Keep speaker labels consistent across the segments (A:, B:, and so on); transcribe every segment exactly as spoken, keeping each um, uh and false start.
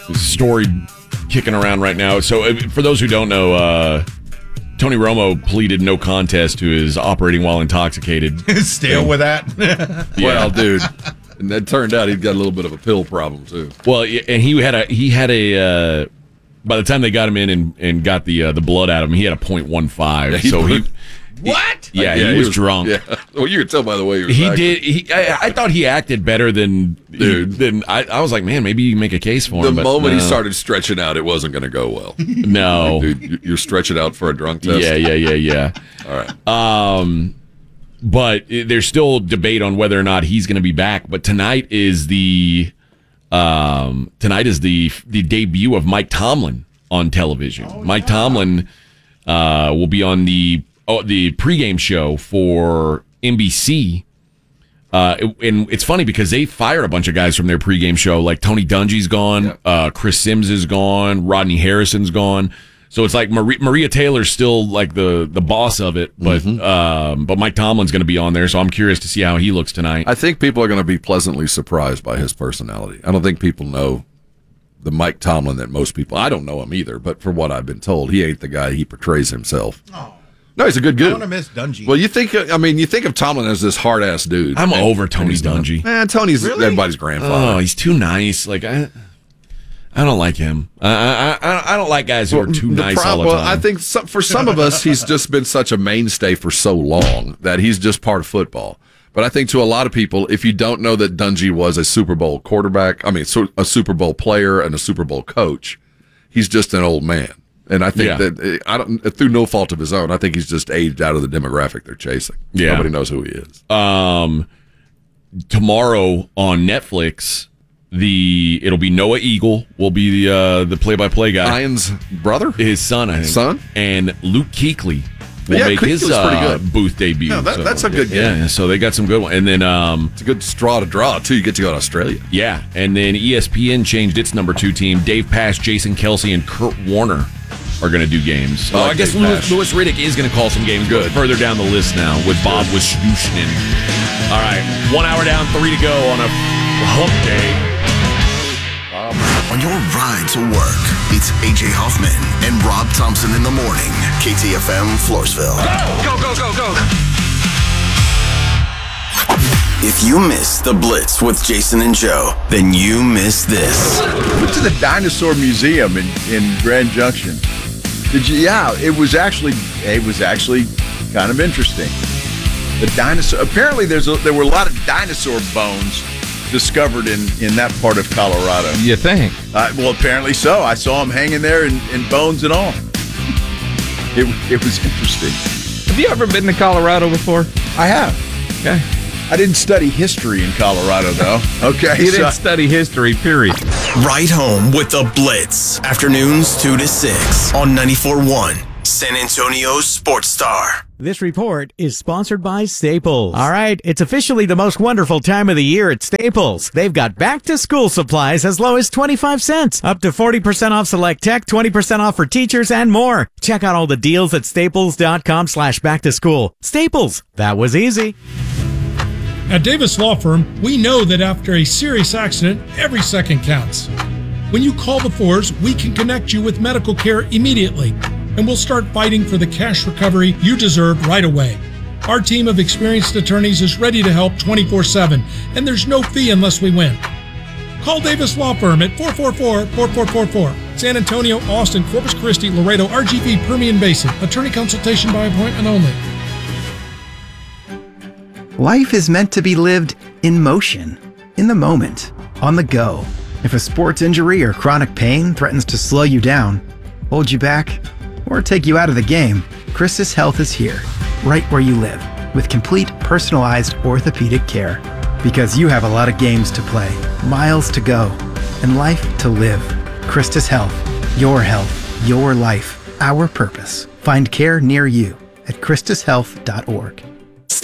A: story kicking around right now. So uh, for those who don't know, uh, Tony Romo pleaded no contest to his operating while intoxicated.
B: Still
A: thing.
B: with that?
A: Yeah.
C: Well, dude, and that turned out he'd got a little bit of a pill problem too.
A: Well, and he had a he had a. Uh, by the time they got him in and, and got the uh, the blood out of him, he had a point one five.
C: Yeah, he
A: so he.
B: What?
A: Yeah,
C: yeah,
A: he, was drunk.
C: Yeah. Well, you could tell by the way he was
A: He
C: acting.
A: did. He, I, I thought he acted better than
C: Dude.
A: Than I, I was like, man, maybe you can make a case for
C: The
A: him. but
C: moment
A: no.
C: he started stretching out, it wasn't going to go well.
A: no.
C: Dude, you- you're stretching out for a drunk test?
A: Yeah, yeah, yeah, yeah.
C: All right.
A: Um, but there's still debate on whether or not he's going to be back. But tonight is the um tonight is the the debut of Mike Tomlin on television. Oh, Mike yeah. Tomlin uh will be on the oh, the pregame show for N B C. Uh, and it's funny because they fired a bunch of guys from their pregame show. Like Tony Dungy's gone, yeah. uh, Chris Sims is gone, Rodney Harrison's gone. So it's like Maria, Maria Taylor's still like the, the boss of it, but mm-hmm. um, but Mike Tomlin's going to be on there. So I'm curious to see how he looks tonight.
C: I think people are going to be pleasantly surprised by his personality. I don't think people know the Mike Tomlin that most people. I don't know him either, but from what I've been told, he ain't the guy he portrays himself.
B: Oh.
C: No, he's a good dude.
B: I want to miss Dungy.
C: Well, you think, I mean, you think of Tomlin as this hard ass dude.
A: I'm
C: and,
A: over Tony Dungy.
C: Man, Tony's
B: really?
C: everybody's grandfather.
A: Oh, he's too nice. Like I, I don't like him. I I, I don't like guys who
C: well,
A: are too
C: the
A: nice
C: prob-
A: all the
C: well,
A: time.
C: I think some, for some of us, he's just been such a mainstay for so long that he's just part of football. But I think to a lot of people, if you don't know that Dungy was a Super Bowl quarterback, I mean, a Super Bowl player and a Super Bowl coach, he's just an old man. And I think
A: yeah.
C: that I don't, through no fault of his own, I think he's just aged out of the demographic they're chasing.
A: Yeah.
C: Nobody knows who he is.
A: Um, tomorrow on Netflix, the it'll be Noah Eagle will be the uh, the play by play guy.
C: Ryan's brother,
A: his son, I think.
C: Son,
A: and Luke Kuechly will
C: yeah,
A: make
C: Kuechly's
A: his
C: pretty
A: uh,
C: good.
A: booth debut.
C: No, that,
A: so,
C: that's a good game.
A: Yeah, so they got some good ones. And then um,
C: it's a good straw to draw too. You get to go to Australia.
A: Yeah, and then E S P N changed its number two team. Dave Pasch, Jason Kelsey, and Kurt Warner are going to do games. So
C: I, like
A: I guess
C: Dave
A: Louis,
C: Pasch.
A: Louis Riddick is going to call some games. Good. Further down the list now with Bob Wischushnin. All right, one hour down, three to go on a hump day.
D: On your ride to work, it's A J Hoffman and Rob Thompson in the morning. K T F M, Floresville.
E: Go, go, go, go, go.
D: If you miss the Blitz with Jason and Joe, then you miss this.
F: Went to the Dinosaur Museum in, in Grand Junction. Did you? Yeah, it was actually it was actually kind of interesting. The dinosaur. Apparently, there's a, there were a lot of dinosaur bones discovered in, in that part of Colorado.
G: You think?
F: Uh, well, apparently so. I saw them hanging there in, in bones and all. It it was interesting.
G: Have you ever been to Colorado before?
F: I have.
G: Okay.
F: I didn't study history in Colorado, though. Okay.
G: You
F: so-
G: didn't study history, period.
D: Right home with the Blitz. Afternoons two to six on ninety-four point one. San Antonio's Sports Star.
H: This report is sponsored by Staples. All right, it's officially the most wonderful time of the year at Staples. They've got back-to-school supplies as low as twenty-five cents, up to forty percent off select tech, twenty percent off for teachers, and more. Check out all the deals at staples.com slash back-to-school. Staples, that was easy.
I: At Davis Law Firm, we know that after a serious accident, every second counts. When you call the Fours, we can connect you with medical care immediately, and we'll start fighting for the cash recovery you deserve right away. Our team of experienced attorneys is ready to help twenty-four seven, and there's no fee unless we win. Call Davis Law Firm at four four four, four four four four. San Antonio, Austin, Corpus Christi, Laredo, R G V, Permian Basin. Attorney consultation by appointment only.
J: Life is meant to be lived in motion, in the moment, on the go. If a sports injury or chronic pain threatens to slow you down, hold you back, or take you out of the game, Christus Health is here, right where you live, with complete personalized orthopedic care. Because you have a lot of games to play, miles to go, and life to live. Christus Health, your health, your life, our purpose. Find care near you at christus health dot org.
K: Stay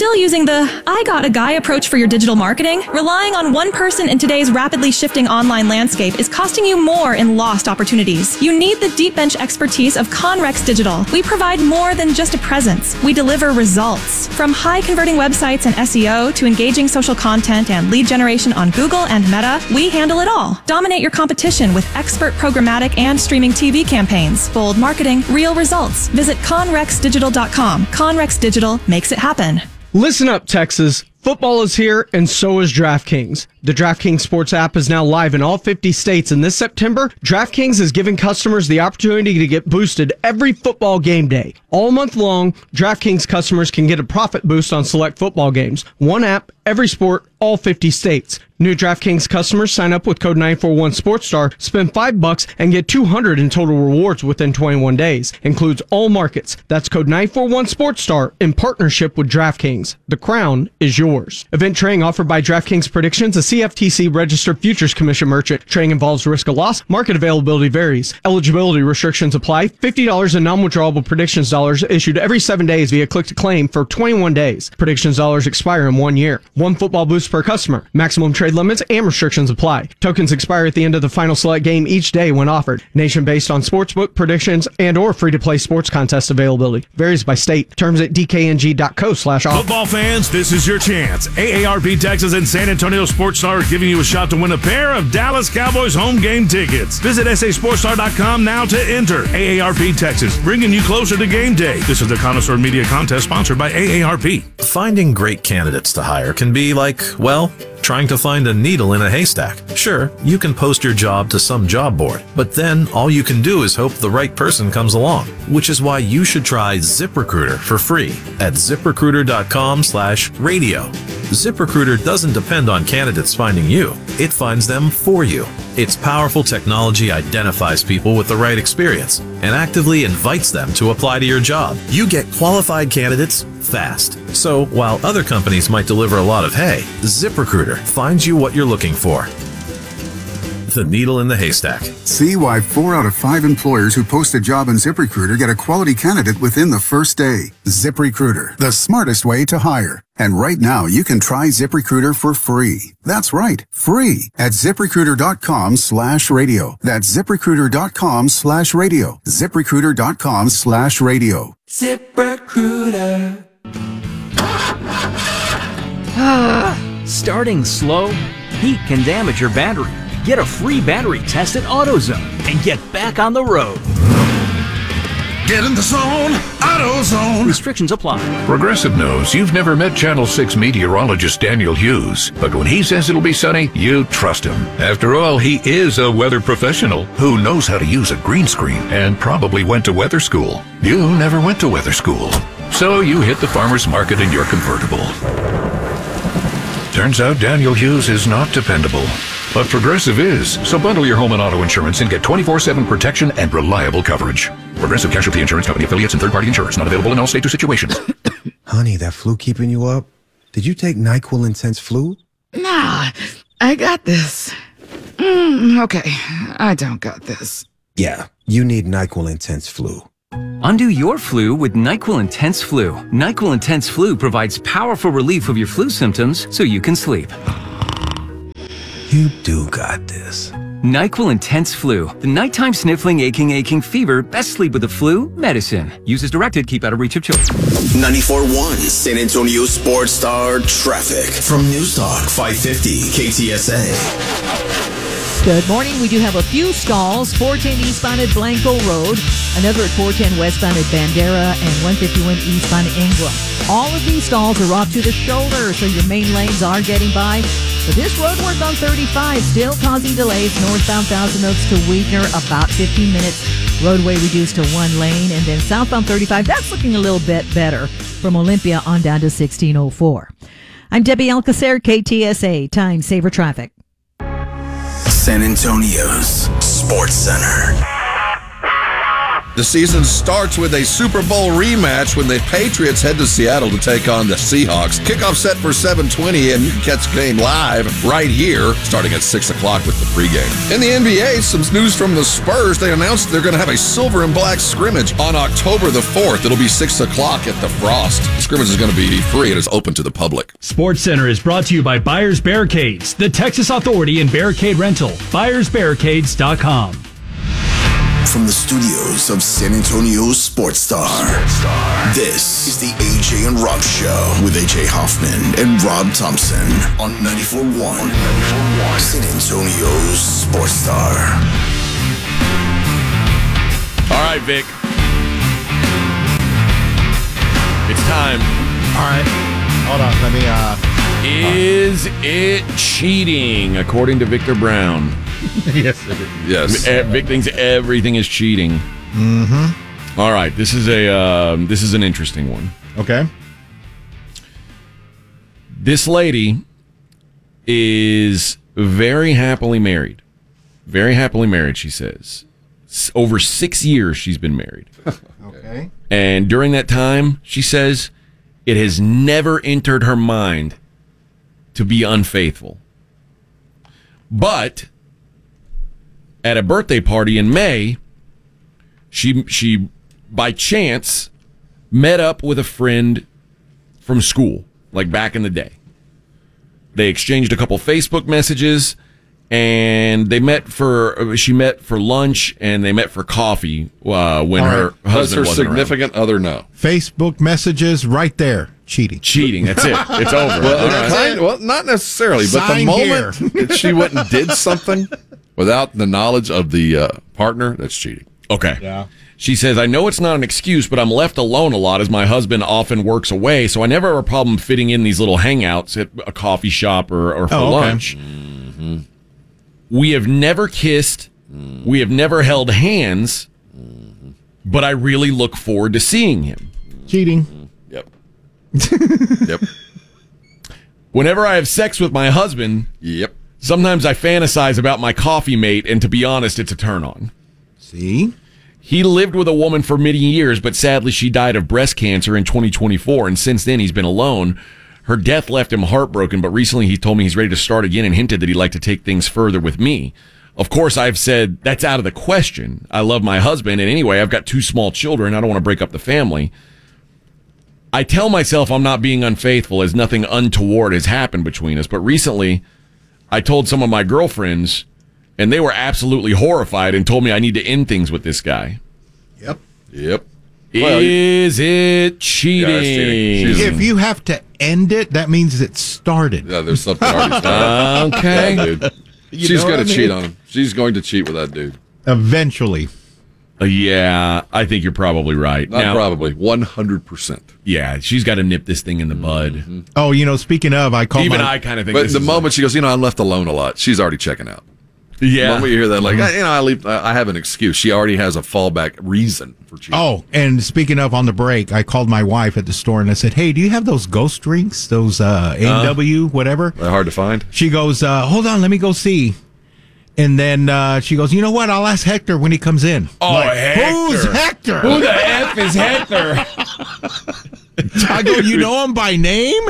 B: still using the I got a guy approach for your digital marketing? Relying on one person in today's rapidly shifting online landscape is costing you more in lost opportunities. You need the deep bench expertise of Conrex Digital. We provide more than just a presence. We deliver results. From high converting websites and S E O to engaging social content and lead generation on Google and Meta, we handle it all. Dominate your competition with expert programmatic and streaming T V campaigns. Bold marketing, real results. Visit conrex digital dot com. Conrex Digital makes it happen.
E: Listen up, Texas. Football is here, and so is DraftKings. The DraftKings Sports app is now live in all fifty states, and this September, DraftKings is giving customers the opportunity to get boosted every football game day. All month long, DraftKings customers can get a profit boost on select football games. One app, every sport, all fifty states. New DraftKings customers sign up with code nine four one SportsStar, spend five bucks, and get two hundred in total rewards within twenty-one days. Includes all markets. That's code nine four one SportsStar in partnership with DraftKings. The crown is yours. Event trading offered by DraftKings Predictions, a C F T C registered futures commission merchant. Trading involves risk of loss. Market availability varies. Eligibility restrictions apply. fifty dollars in non-withdrawable predictions dollars issued every seven days via click to claim for twenty-one days. Predictions dollars expire in one year. One football boost per customer. Maximum trade limits and restrictions apply. Tokens expire at the end of the final select game each day when offered. Nation based on sportsbook predictions and or free-to-play sports contest availability. Varies by state. Terms at d k n g dot co slash offer.
K: Football fans, this is your chance. A A R P Texas and San Antonio Sports Star are giving you a shot to win a pair of Dallas Cowboys home game tickets. Visit s a sports star dot com now to enter. A A R P Texas, bringing you closer to game day. This is the Connoisseur Media Contest sponsored by A A R P.
L: Finding great candidates to hire can be like, well, trying to find a needle in a haystack. Sure, you can post your job to some job board, but then all you can do is hope the right person comes along, which is why you should try ZipRecruiter for free at zip recruiter dot com slash radio. ZipRecruiter doesn't depend on candidates finding you. It finds them for you. Its powerful technology identifies people with the right experience and actively invites them to apply to your job. You get qualified candidates fast. So while other companies might deliver a lot of hay, ZipRecruiter finds you what you're looking for. The needle in the haystack.
M: See why four out of five employers who post a job on ZipRecruiter get a quality candidate within the first day. ZipRecruiter, the smartest way to hire. And right now, you can try ZipRecruiter for free. That's right, free at zip recruiter dot com slash radio. That's zip recruiter dot com slash radio. zip recruiter dot com slash radio.
N: ZipRecruiter.
O: Starting slow, heat can damage your battery. Get a free battery test at AutoZone and get back on the road.
P: Get in the zone, AutoZone.
O: Restrictions apply.
Q: Progressive knows you've never met Channel six meteorologist Daniel Hughes, but when he says it'll be sunny, you trust him. After all, he is a weather professional who knows how to use a green screen and probably went to weather school. You never went to weather school, so you hit the farmer's market in your convertible. Turns out Daniel Hughes is not dependable, but Progressive is. So bundle your home and auto insurance and get twenty-four seven protection and reliable coverage. Progressive Casualty Insurance Company affiliates and third-party insurers. Not available in all states or situations.
R: Honey, that flu keeping you up? Did you take NyQuil Intense Flu?
S: Nah, I got this. Mm, okay, I don't got this.
R: Yeah, you need NyQuil Intense Flu.
T: Undo your flu with NyQuil Intense Flu. NyQuil Intense Flu provides powerful relief of your flu symptoms so you can sleep.
R: You do got this.
T: NyQuil Intense Flu. The nighttime sniffling, aching, aching fever. Best sleep with the flu medicine. Use as directed. Keep out of reach of children.
D: ninety-four point one San Antonio Sports Star Traffic from News Talk five fifty K T S A.
U: Good morning. We do have a few stalls. four ten eastbound at Blanco Road, another at four ten westbound at Bandera, and one fifty-one eastbound at Ingram. All of these stalls are off to the shoulder, so your main lanes are getting by. But this road work on thirty-five still causing delays. Northbound Thousand Oaks to Wegener, about fifteen minutes. Roadway reduced to one lane. And then southbound thirty-five, that's looking a little bit better from Olympia on down to sixteen oh four. I'm Debbie Alcacer, K T S A, Time Saver Traffic.
D: San Antonio's Sports Center.
P: The season starts with a Super Bowl rematch when the Patriots head to Seattle to take on the Seahawks. Kickoff set for seven twenty, and you can catch the game live right here, starting at six o'clock with the pregame. In the N B A, some news from the Spurs. They announced they're going to have a silver and black scrimmage on October the fourth. It'll be six o'clock at the Frost. The scrimmage is going to be free and is open to the public.
C: Sports Center is brought to you by Buyers Barricades, the Texas Authority in Barricade Rental. buyers barricades dot com.
D: From the studios of San Antonio's Sports Star, this is the A J and Rob Show with A J Hoffman and Rob Thompson on ninety-four point one San Antonio's Sports Star.
A: All right, Vic. It's time.
V: All right. Hold on. Let me, uh...
A: Is it cheating, according to Victor Brown?
V: Yes, it is.
A: Yes. Vic thinks everything is cheating.
V: Mm-hmm.
A: All right. This is a uh, this is an interesting one.
V: Okay.
A: This lady is very happily married. Very happily married, she says. S- over six years she's been married.
V: Okay.
A: And during that time, she says, it has never entered her mind to be unfaithful. But at a birthday party in May, she she by chance met up with a friend from school, like back in the day. They exchanged a couple Facebook messages, and they met for she met for lunch, and they met for coffee uh, when
V: All
A: her
V: right.
A: husband
V: Does her
A: wasn't around.
V: significant other know? Facebook messages right there. Cheating.
A: Cheating. That's it. It's over.
V: Well,
A: All right.
V: kind-
F: Well, not necessarily, but the
V: Sign
F: moment
V: here.
F: that she went and did something without the knowledge of the uh, partner, that's cheating.
A: Okay.
V: Yeah.
A: She says, I know it's not an excuse, but I'm left alone a lot as my husband often works away, so I never have a problem fitting in these little hangouts at a coffee shop or, or for
V: Oh, okay.
A: lunch. Mm-hmm. We have never kissed. Mm. We have never held hands, mm-hmm. but I really look forward to seeing him.
V: Cheating.
F: Yep. Yep.
A: Whenever I have sex with my husband,
F: yep.
A: Sometimes I fantasize about my coffee mate, and to be honest, it's a turn on.
V: See?
A: He lived with a woman for many years, but sadly she died of breast cancer in twenty twenty-four, and since then he's been alone. Her death left him heartbroken, but recently he told me he's ready to start again and hinted that he'd like to take things further with me. Of course, I've said that's out of the question. I love my husband, and anyway, I've got two small children. I don't want to break up the family. I tell myself I'm not being unfaithful as nothing untoward has happened between us, but recently I told some of my girlfriends, and they were absolutely horrified and told me I need to end things with this guy.
V: Yep.
F: Yep.
V: Well,
A: Is it cheating?
F: Yeah, it's cheating.
V: If you have to end it, that means it started.
F: Yeah, there's something already started.
A: Okay.
F: Yeah, dude.
V: You
F: She's
V: know
F: going
V: what
F: to
V: I
F: cheat
V: mean?
F: on him. She's going to cheat with that dude.
V: Eventually.
A: Uh, yeah, I think you're probably right.
F: Not
A: Now,
F: probably. one hundred percent.
A: Yeah, she's got to nip this thing in the bud.
V: Oh, you know, speaking of, I called
A: Even
V: my...
A: I kind of think
F: But
A: this
F: the
A: is
F: moment she goes, you know, I'm left alone a lot, she's already checking out. The
A: Yeah.
F: moment you hear that, like, you know, I leave, I have an excuse. She already has a fallback reason for cheating.
V: Oh, and speaking of, on the break, I called my wife at the store and I said, hey, do you have those ghost drinks? Those uh, A and W, whatever?
F: They're hard to find.
V: She goes, uh, hold on, let me go see. And then uh, she goes, you know what? I'll ask Hector when he comes in.
A: Oh,
V: Like,
A: Hector.
V: Who's Hector?
A: Who the F is Hector?
V: I go, you know him by name?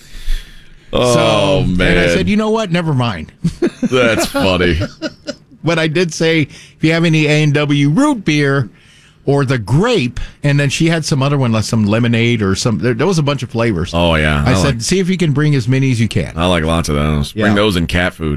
A: Oh,
V: so,
A: man.
V: And I said, you know what? Never mind.
A: That's funny.
V: But I did say, if you have any A and W root beer or the grape, and then she had some other one, like some lemonade or some, there, there was a bunch of flavors.
A: Oh, yeah.
V: I,
A: I
V: said,
A: like-
V: see if you can bring as many as you can.
A: I like lots of those.
V: Yeah.
A: Bring those in cat food.